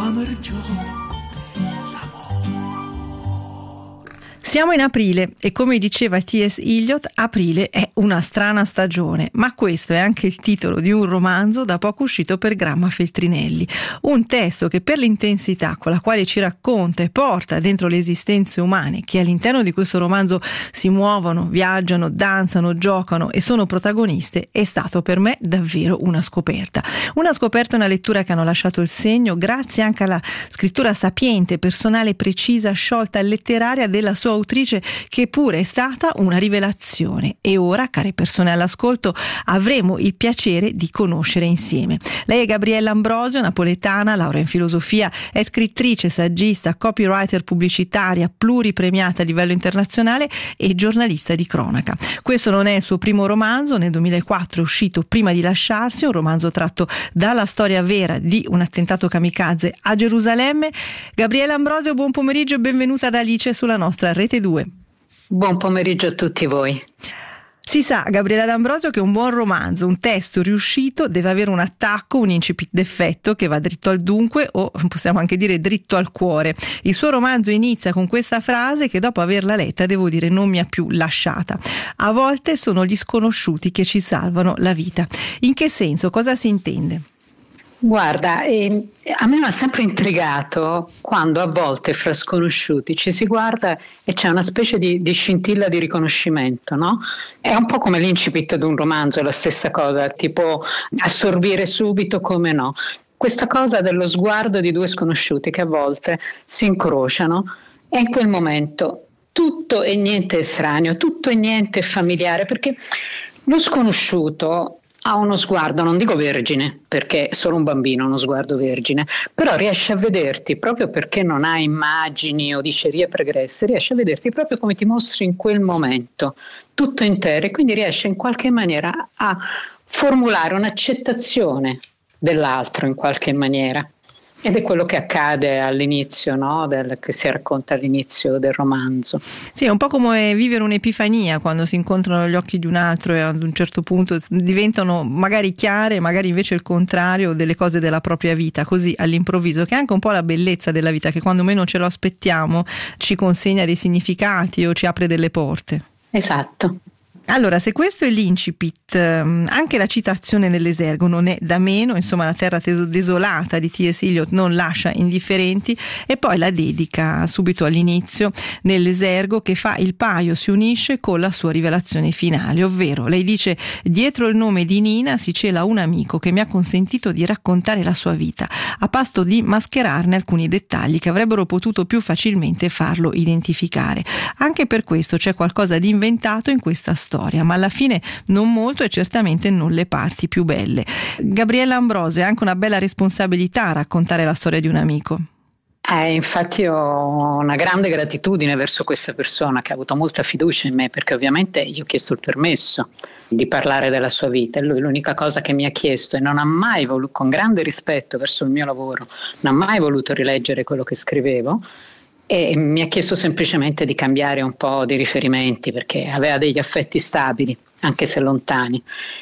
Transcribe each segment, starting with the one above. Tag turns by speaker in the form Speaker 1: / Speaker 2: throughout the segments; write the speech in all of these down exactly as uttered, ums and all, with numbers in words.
Speaker 1: Siamo in aprile e, come diceva T S. Eliot, aprile è una strana stagione, ma questo è anche il titolo di un romanzo da poco uscito per Gramma Feltrinelli, un testo che, per l'intensità con la quale ci racconta e porta dentro le esistenze umane che all'interno di questo romanzo si muovono, viaggiano, danzano, giocano e sono protagoniste, è stato per me davvero una scoperta. Una scoperta, una lettura che hanno lasciato il segno grazie anche alla scrittura sapiente, personale, precisa, sciolta e letteraria della sua autrice, che pure è stata una rivelazione. E ora, care persone all'ascolto, avremo il piacere di conoscere insieme. Lei è Gabriella Ambrosio, napoletana, laurea in filosofia, è scrittrice, saggista, copywriter pubblicitaria, pluripremiata a livello internazionale e giornalista di cronaca. Questo non è il suo primo romanzo, nel duemilaquattro è uscito Prima di lasciarsi, un romanzo tratto dalla storia vera di un attentato kamikaze a Gerusalemme. Gabriella Ambrosio, buon pomeriggio e benvenuta da Alice sulla nostra Rete due.
Speaker 2: Buon pomeriggio a tutti voi.
Speaker 1: Si sa, Gabriella D'Ambrosio, che un buon romanzo, un testo riuscito deve avere un attacco, un incipit d'effetto che va dritto al dunque, o possiamo anche dire dritto al cuore. Il suo romanzo inizia con questa frase che, dopo averla letta, devo dire non mi ha più lasciata: a volte sono gli sconosciuti che ci salvano la vita. In che senso? Cosa si intende?
Speaker 2: Guarda, eh, a me mi ha sempre intrigato quando a volte fra sconosciuti ci si guarda e c'è una specie di, di scintilla di riconoscimento, no? È un po' come l'incipit di un romanzo, è la stessa cosa, tipo assorbire subito, come no. Questa cosa dello sguardo di due sconosciuti che a volte si incrociano e in quel momento tutto e niente è estraneo, tutto e niente è familiare, perché lo sconosciuto ha uno sguardo, non dico vergine, perché è solo un bambino ha uno sguardo vergine, però riesce a vederti, proprio perché non ha immagini o dicerie pregresse, riesce a vederti proprio come ti mostri in quel momento, tutto intero, e quindi riesce in qualche maniera a formulare un'accettazione dell'altro in qualche maniera. Ed è quello che accade all'inizio, no? Del, che si racconta all'inizio del romanzo.
Speaker 1: Sì, è un po' come vivere un'epifania quando si incontrano gli occhi di un altro e ad un certo punto diventano magari chiare, magari invece il contrario delle cose della propria vita, così all'improvviso, che è anche un po' la bellezza della vita, che quando meno ce lo aspettiamo ci consegna dei significati o ci apre delle porte.
Speaker 2: Esatto.
Speaker 1: Allora, se questo è l'incipit, anche la citazione nell'esergo non è da meno, insomma la terra desolata di T S. Eliot non lascia indifferenti, e poi la dedica subito all'inizio nell'esergo che fa il paio, si unisce con la sua rivelazione finale, ovvero lei dice: dietro il nome di Nina si cela un amico che mi ha consentito di raccontare la sua vita, a patto di mascherarne alcuni dettagli che avrebbero potuto più facilmente farlo identificare. Anche per questo c'è qualcosa di inventato in questa storia, ma alla fine non molto e certamente non le parti più belle. Gabriella Ambrosio, è anche una bella responsabilità raccontare la storia di un amico.
Speaker 2: Eh, infatti ho una grande gratitudine verso questa persona che ha avuto molta fiducia in me, perché ovviamente io ho chiesto il permesso di parlare della sua vita e lui l'unica cosa che mi ha chiesto, e non ha mai voluto, con grande rispetto verso il mio lavoro, non ha mai voluto rileggere quello che scrivevo, e mi ha chiesto semplicemente di cambiare un po' di riferimenti, perché aveva degli affetti stabili, anche se lontani,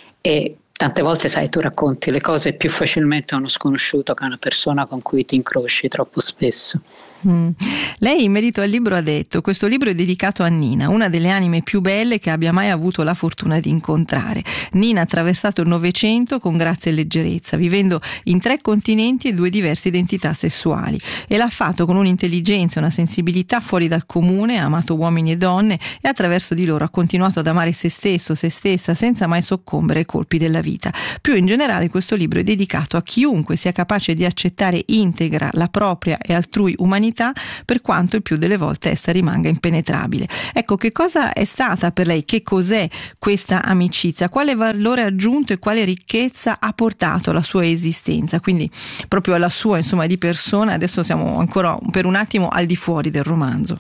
Speaker 2: e tante volte, sai, tu racconti le cose più facilmente a uno sconosciuto che a una persona con cui ti incroci troppo spesso.
Speaker 1: Mm. Lei in merito al libro ha detto: questo libro è dedicato a Nina, una delle anime più belle che abbia mai avuto la fortuna di incontrare. Nina ha attraversato il Novecento con grazia e leggerezza, vivendo in tre continenti e due diverse identità sessuali, e l'ha fatto con un'intelligenza e una sensibilità fuori dal comune, ha amato uomini e donne e attraverso di loro ha continuato ad amare se stesso, se stessa, senza mai soccombere ai colpi della vita. Più in generale, questo libro è dedicato a chiunque sia capace di accettare integra la propria e altrui umanità, per quanto il più delle volte essa rimanga impenetrabile. Ecco, che cosa è stata per lei, che cos'è questa amicizia, quale valore aggiunto e quale ricchezza ha portato alla sua esistenza, quindi proprio alla sua, insomma, di persona. Adesso siamo ancora per un attimo al di fuori del romanzo.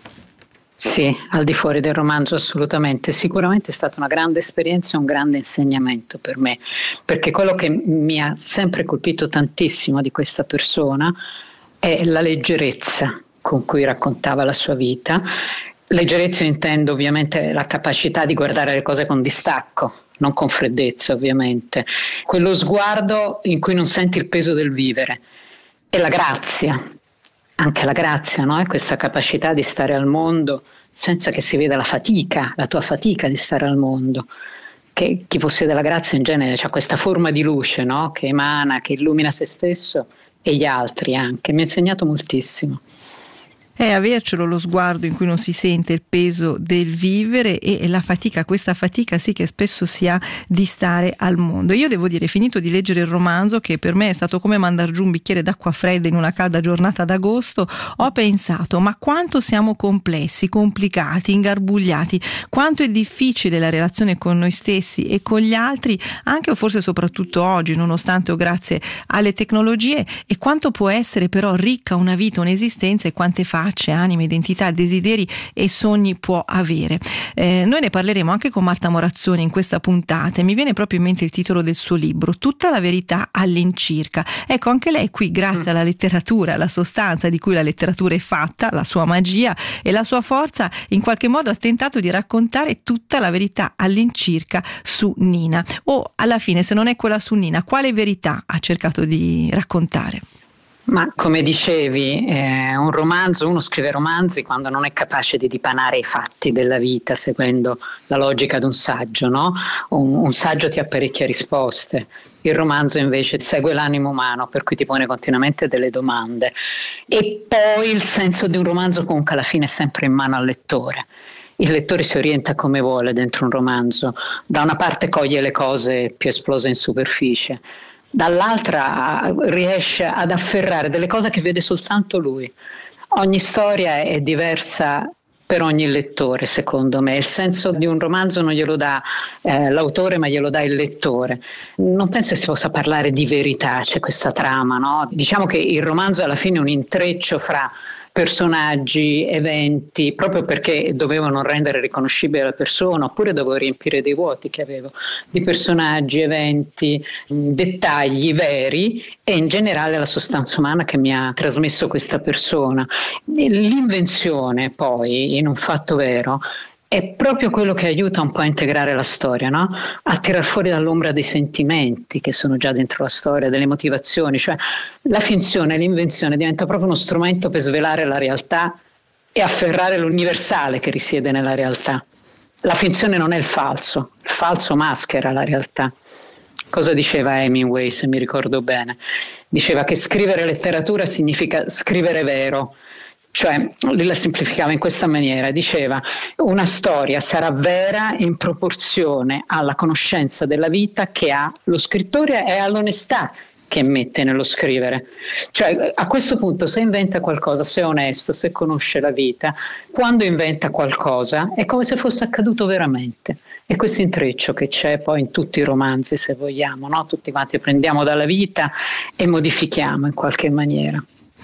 Speaker 2: Sì, al di fuori del romanzo assolutamente, sicuramente è stata una grande esperienza e un grande insegnamento per me, perché quello che mi ha sempre colpito tantissimo di questa persona è la leggerezza con cui raccontava la sua vita. Leggerezza intendo ovviamente la capacità di guardare le cose con distacco, non con freddezza ovviamente, quello sguardo in cui non senti il peso del vivere. e la grazia, anche la grazia, no? È questa capacità di stare al mondo senza che si veda la fatica, la tua fatica di stare al mondo. Che chi possiede la grazia in genere ha questa forma di luce, no? Che emana, che illumina se stesso e gli altri anche. Mi ha insegnato moltissimo.
Speaker 1: È avercelo lo sguardo in cui non si sente il peso del vivere e la fatica, questa fatica sì che spesso si ha di stare al mondo. Io devo dire, finito di leggere il romanzo, che per me è stato come mandar giù un bicchiere d'acqua fredda in una calda giornata d'agosto, ho pensato ma quanto siamo complessi, complicati, ingarbugliati, quanto è difficile la relazione con noi stessi e con gli altri, anche o forse soprattutto oggi, nonostante o grazie alle tecnologie, e quanto può essere però ricca una vita, un'esistenza, e quante facce, anime, identità, desideri e sogni può avere. Eh, noi ne parleremo anche con Marta Morazzoni in questa puntata e mi viene proprio in mente il titolo del suo libro, Tutta la verità all'incirca. Ecco, anche lei qui, grazie alla letteratura, alla sostanza di cui la letteratura è fatta, la sua magia e la sua forza, in qualche modo ha tentato di raccontare tutta la verità all'incirca su Nina. O alla fine, se non è quella su Nina, quale verità ha cercato di raccontare?
Speaker 2: Ma come dicevi, eh, un romanzo, uno scrive romanzi quando non è capace di dipanare i fatti della vita seguendo la logica di un saggio, no? Un, un saggio ti apparecchia risposte, il romanzo invece segue l'animo umano, per cui ti pone continuamente delle domande. E poi il senso di un romanzo comunque alla fine è sempre in mano al lettore. Il lettore si orienta come vuole dentro un romanzo, da una parte coglie le cose più esplose in superficie, dall'altra riesce ad afferrare delle cose che vede soltanto lui. Ogni storia è diversa per ogni lettore, secondo me. Il senso di un romanzo non glielo dà eh, l'autore, ma glielo dà il lettore. Non penso che si possa parlare di verità, c'è questa trama, no? Diciamo che il romanzo è alla fine un intreccio fra personaggi, eventi, proprio perché dovevano rendere riconoscibile la persona, oppure dovevo riempire dei vuoti che avevo di personaggi, eventi, dettagli veri e in generale la sostanza umana che mi ha trasmesso questa persona. L'invenzione poi in un fatto vero è proprio quello che aiuta un po' a integrare la storia, no? A tirar fuori dall'ombra dei sentimenti che sono già dentro la storia, delle motivazioni, cioè la finzione, l'invenzione diventa proprio uno strumento per svelare la realtà e afferrare l'universale che risiede nella realtà. La finzione non è il falso, il falso maschera la realtà. Cosa diceva Hemingway, se mi ricordo bene? Diceva che scrivere letteratura significa scrivere vero. Cioè, lui la semplificava in questa maniera, diceva una storia sarà vera in proporzione alla conoscenza della vita che ha lo scrittore e all'onestà che mette nello scrivere. Cioè, a questo punto se inventa qualcosa, se è onesto, se conosce la vita, quando inventa qualcosa è come se fosse accaduto veramente. E questo intreccio che c'è poi in tutti i romanzi, se vogliamo, no? Tutti quanti prendiamo dalla vita e modifichiamo in qualche maniera.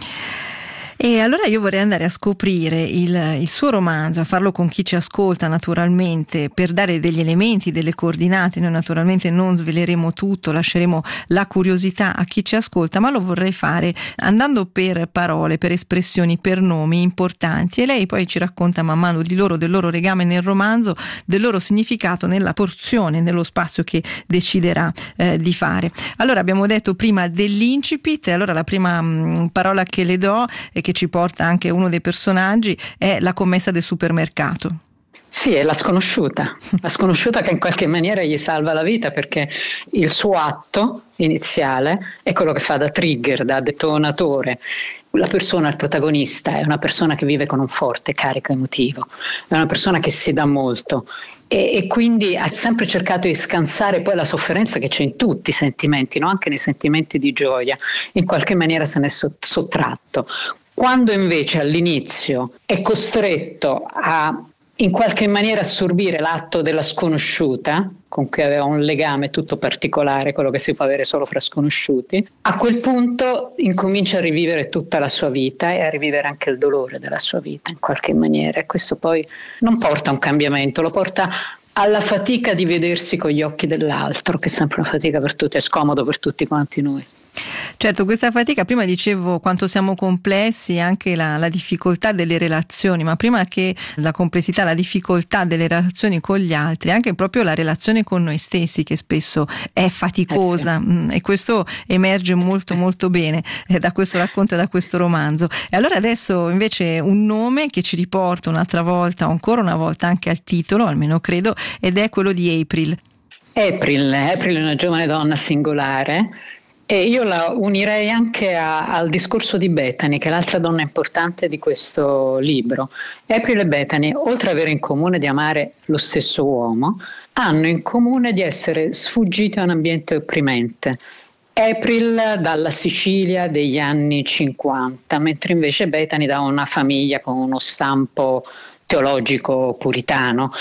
Speaker 1: E allora io vorrei andare a scoprire il, il suo romanzo, a farlo con chi ci ascolta naturalmente, per dare degli elementi, delle coordinate. Noi naturalmente non sveleremo tutto, lasceremo la curiosità a chi ci ascolta, ma lo vorrei fare andando per parole, per espressioni, per nomi importanti, e lei poi ci racconta man mano di loro, del loro legame nel romanzo, del loro significato nella porzione, nello spazio che deciderà eh, di fare. Allora abbiamo detto prima dell'incipit, e allora la prima mh, parola che le do e che ci porta anche uno dei personaggi è la commessa del supermercato.
Speaker 2: Sì, è la sconosciuta, la sconosciuta che in qualche maniera gli salva la vita, perché il suo atto iniziale è quello che fa da trigger, da detonatore. La persona, il protagonista, è una persona che vive con un forte carico emotivo, è una persona che si dà molto e, e quindi ha sempre cercato di scansare poi la sofferenza che c'è in tutti i sentimenti, no? Anche nei sentimenti di gioia, in qualche maniera se ne è sottratto. Quando invece all'inizio è costretto a in qualche maniera assorbire l'atto della sconosciuta, con cui aveva un legame tutto particolare, quello che si può avere solo fra sconosciuti, a quel punto incomincia a rivivere tutta la sua vita e a rivivere anche il dolore della sua vita in qualche maniera, e questo poi non porta a un cambiamento, lo porta alla fatica di vedersi con gli occhi dell'altro, che è sempre una fatica per tutti, è scomodo per tutti quanti noi.
Speaker 1: Certo, questa fatica, prima dicevo quanto siamo complessi, anche la, la difficoltà delle relazioni, ma prima che la complessità, la difficoltà delle relazioni con gli altri, anche proprio la relazione con noi stessi, che spesso è faticosa, eh sì. E questo emerge molto molto bene eh, da questo racconto e da questo romanzo. E allora adesso invece un nome che ci riporta un'altra volta, ancora una volta anche al titolo, almeno credo, ed è quello di April.
Speaker 2: April, April è una giovane donna singolare. E io la unirei anche a, al discorso di Bethany, che è l'altra donna importante di questo libro. April e Bethany, oltre ad avere in comune di amare lo stesso uomo, hanno in comune di essere sfuggite a un ambiente opprimente. April dalla Sicilia degli anni cinquanta, mentre invece Bethany da una famiglia con uno stampo teologico puritano.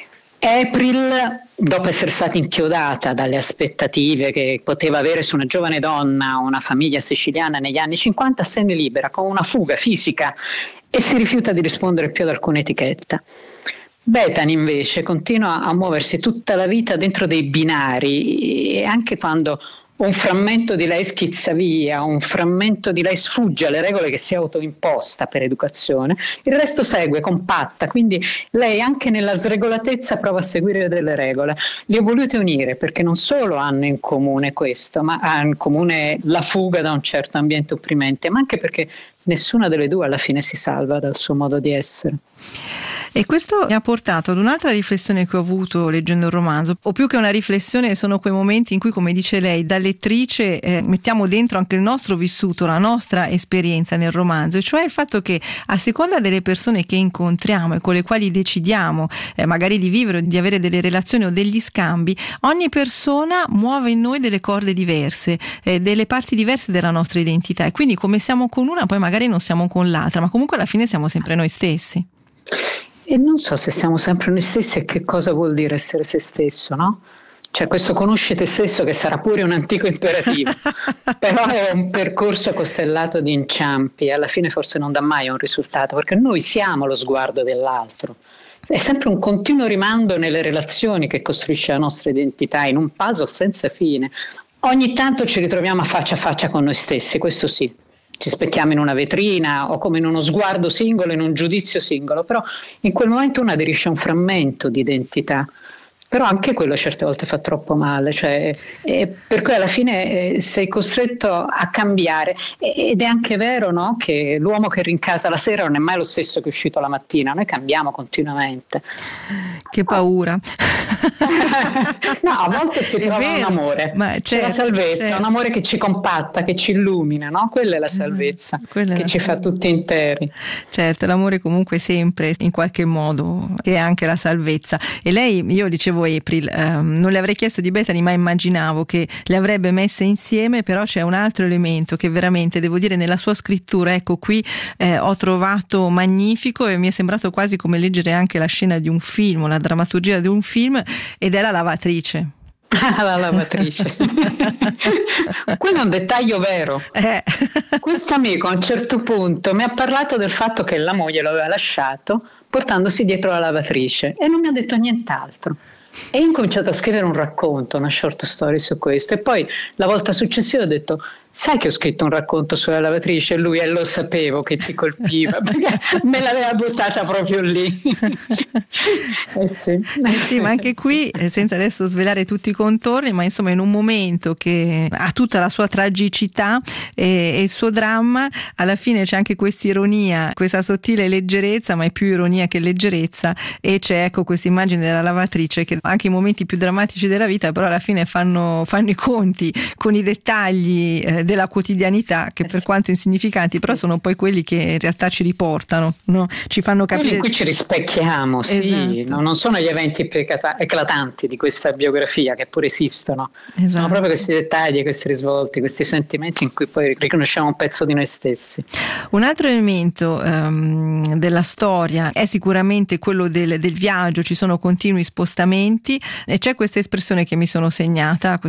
Speaker 2: April, dopo essere stata inchiodata dalle aspettative che poteva avere su una giovane donna una famiglia siciliana negli anni cinquanta, se ne libera con una fuga fisica e si rifiuta di rispondere più ad alcuna etichetta. Bethany invece continua a muoversi tutta la vita dentro dei binari, e anche quando un frammento di lei schizza via, un frammento di lei sfugge alle regole che si è autoimposta per educazione, il resto segue compatta, quindi lei anche nella sregolatezza prova a seguire delle regole. Li ho volute unire perché non solo hanno in comune questo, ma hanno in comune la fuga da un certo ambiente opprimente, ma anche perché nessuna delle due alla fine si salva dal suo modo di essere.
Speaker 1: E questo mi ha portato ad un'altra riflessione che ho avuto leggendo il romanzo, o più che una riflessione sono quei momenti in cui, come dice lei, da lettrice eh, mettiamo dentro anche il nostro vissuto, la nostra esperienza nel romanzo, e cioè il fatto che a seconda delle persone che incontriamo e con le quali decidiamo eh, magari di vivere o di avere delle relazioni o degli scambi, ogni persona muove in noi delle corde diverse, eh, delle parti diverse della nostra identità, e quindi come siamo con una poi magari non siamo con l'altra, ma comunque alla fine siamo sempre noi stessi.
Speaker 2: E non so se siamo sempre noi stessi e che cosa vuol dire essere se stesso, no? Cioè questo conosci te stesso, che sarà pure un antico imperativo, però è un percorso costellato di inciampi e alla fine forse non dà mai un risultato, perché noi siamo lo sguardo dell'altro. È sempre un continuo rimando nelle relazioni che costruisce la nostra identità, in un puzzle senza fine. Ogni tanto ci ritroviamo a faccia a faccia con noi stessi, questo sì. Ci specchiamo in una vetrina o come in uno sguardo singolo, in un giudizio singolo, però in quel momento uno aderisce a un frammento di identità. Però anche quello certe volte fa troppo male, cioè, eh, per cui alla fine eh, sei costretto a cambiare, ed è anche vero, no, che l'uomo che rincasa la sera non è mai lo stesso che è uscito la mattina, noi cambiamo continuamente.
Speaker 1: Che paura.
Speaker 2: No, a volte si trova un amore, ma c'è certo, la salvezza, certo. Un amore che ci compatta, che ci illumina, no? Quella è la salvezza, Quella che la ci salvezza. Fa tutti interi.
Speaker 1: Certo, l'amore comunque sempre in qualche modo è anche la salvezza. E lei, io dicevo April, ehm, non le avrei chiesto di Bethany, ma immaginavo che le avrebbe messe insieme, però c'è un altro elemento che veramente devo dire nella sua scrittura, ecco qui eh, ho trovato magnifico, e mi è sembrato quasi come leggere anche la scena di un film, la drammaturgia di un film, ed è la lavatrice.
Speaker 2: La lavatrice. Quello è un dettaglio vero. Eh. Questo amico a un certo punto mi ha parlato del fatto che la moglie lo aveva lasciato portandosi dietro la lavatrice e non mi ha detto nient'altro. E io ho incominciato a scrivere un racconto, una short story su questo, e poi la volta successiva ho detto: sai che ho scritto un racconto sulla lavatrice? E lui: e lo sapevo che ti colpiva, perché me l'aveva buttata proprio lì. eh sì.
Speaker 1: Eh sì, ma anche qui, senza adesso svelare tutti i contorni, ma insomma in un momento che ha tutta la sua tragicità e, e il suo dramma, alla fine c'è anche questa ironia, questa sottile leggerezza, ma è più ironia che leggerezza, e c'è ecco questa immagine della lavatrice che anche i momenti più drammatici della vita però alla fine fanno, fanno i conti con i dettagli eh, della quotidianità, che per quanto insignificanti però sono poi quelli che in realtà ci riportano, no? Ci fanno capire.
Speaker 2: Quelli in cui ci rispecchiamo, sì, esatto. no, non sono gli eventi eclatanti di questa biografia, che pure esistono, esatto. Sono proprio questi dettagli, questi risvolti, questi sentimenti in cui poi riconosciamo un pezzo di noi stessi.
Speaker 1: Un altro elemento um, della storia è sicuramente quello del, del viaggio, ci sono continui spostamenti e c'è questa espressione che mi sono segnata,